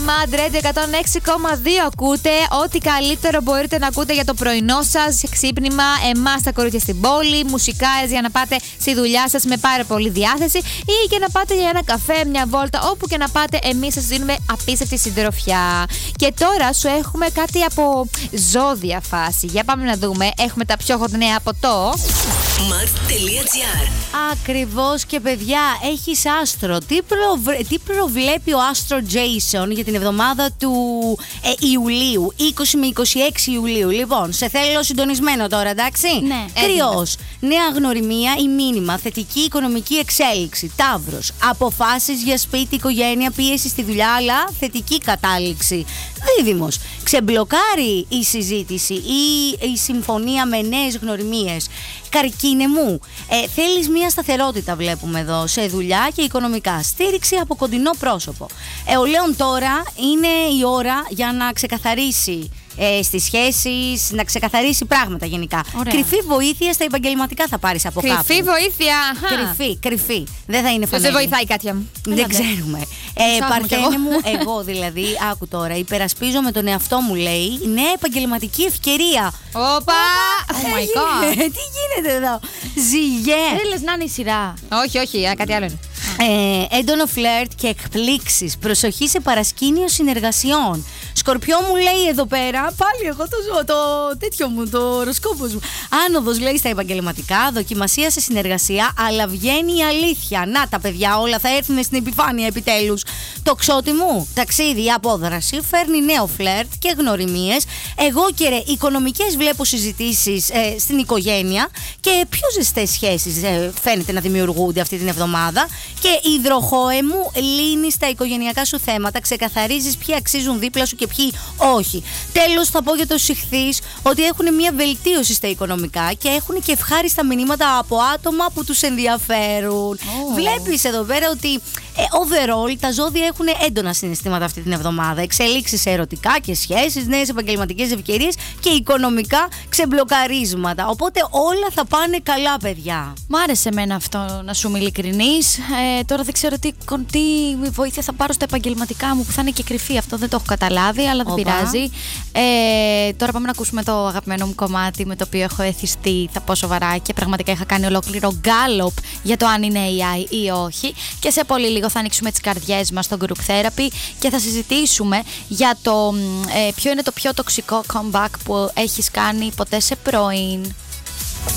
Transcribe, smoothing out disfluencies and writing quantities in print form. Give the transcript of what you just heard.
Madrid 106,2 ακούτε. Ό,τι καλύτερο μπορείτε να ακούτε για το πρωινό σας ξύπνημα. Εμάς τα κορίτσια στην πόλη. Μουσικάρες για να πάτε στη δουλειά σας με πάρα πολύ διάθεση. Ή και να πάτε για ένα καφέ, μια βόλτα. Όπου και να πάτε, εμείς σας δίνουμε απίστευτη συντροφιά. Και τώρα σου έχουμε κάτι από ζώδια φάση. Για πάμε να δούμε. Έχουμε τα πιο hot νέα από το Mart.gr. Ακριβώς, και παιδιά, έχεις άστρο. Τι προβλέπει ο άστρο Jason για την εβδομάδα του Ιουλίου, 20 με 26 Ιουλίου. Λοιπόν, σε θέλω συντονισμένο τώρα, εντάξει. Ναι. Κρυός, νέα γνωριμία ή μήνυμα, θετική οικονομική εξέλιξη. Ταύρος, αποφάσεις για σπίτι, οικογένεια, πίεση στη δουλειά, αλλά θετική κατάληξη. Δίδυμος, ξεμπλοκάρει η συζήτηση ή η συμφωνία με νέες γνωριμίες. Καρκίνε, θέλεις μια σταθερότητα, βλέπουμε εδώ, σε δουλειά και οικονομικά. Στήριξη από κοντινό πρόσωπο. Λέων, τώρα είναι η ώρα για να ξεκαθαρίσει στις σχέσεις, να ξεκαθαρίσει πράγματα γενικά. Ωραία. Κρυφή βοήθεια στα επαγγελματικά θα πάρεις από κάπου. κρυφή βοήθεια. Κρυφή. Δεν θα είναι Δεν φανέλη. σε βοηθάει κάτι μου. Δεν ξέρουμε. Παρθένε μου, εγώ δηλαδή, άκου τώρα, υπερασπίζομαι τον εαυτό μου, λέει, νέα επαγγελματική ευκαιρία. Όπα! Oh my god. Τι γίνεται εδώ, Ζυγέ. Δεν λες να είναι η σειρά. Όχι, κάτι άλλο είναι. Έντονο φλερτ και εκπλήξεις. Προσοχή σε παρασκήνιο συνεργασιών. Σκορπιό μου, λέει εδώ πέρα, πάλι εγώ το τέτοιο μου, το οροσκόπος μου. Άνοδος, λέει, στα επαγγελματικά, δοκιμασία σε συνεργασία, αλλά βγαίνει η αλήθεια. Να τα παιδιά, όλα θα έρθουν στην επιφάνεια επιτέλους. Το ξότι μου, ταξίδι, απόδραση, φέρνει νέο φλερτ και γνωριμίες. Εγώ και ρε, οικονομικές βλέπω συζητήσεις στην οικογένεια και πιο ζεστές σχέσεις φαίνεται να δημιουργούνται αυτή την εβδομάδα. Και υδροχόε μου, λύνεις τα οικογενειακά σου θέματα, ξεκαθαρίζεις ποιοι αξίζουν δίπλα σου και ποιοι όχι. Τέλος, θα πω για τους Ιχθύς ότι έχουν μια βελτίωση στα οικονομικά και έχουν και ευχάριστα μηνύματα από άτομα που τους ενδιαφέρουν. Βλέπεις εδώ πέρα ότι overall τα ζώδια έχουν έντονα συναισθήματα αυτή την εβδομάδα. Εξελίξεις σε ερωτικά και σχέσεις, νέες επαγγελματικές ευκαιρίες και οικονομικά ξεμπλοκαρίσματα. Οπότε όλα θα πάνε καλά, παιδιά. Μ' άρεσε εμένα αυτό, να σου είμαι ειλικρινής. Τώρα δεν ξέρω τι βοήθεια θα πάρω στα επαγγελματικά μου που θα είναι και κρυφή. Αυτό δεν το έχω καταλάβει, αλλά δεν πειράζει. Τώρα πάμε να ακούσουμε το αγαπημένο μου κομμάτι με το οποίο έχω εθιστεί, θα πω σοβαρά, και πραγματικά είχα κάνει ολόκληρο γκάλοπ για το αν είναι AI ή όχι. Και σε πολύ λίγο θα ανοίξουμε τις καρδιές μας στο group therapy και θα συζητήσουμε για το ποιο είναι το πιο τοξικό comeback που έχεις κάνει ποτέ σε πρώην.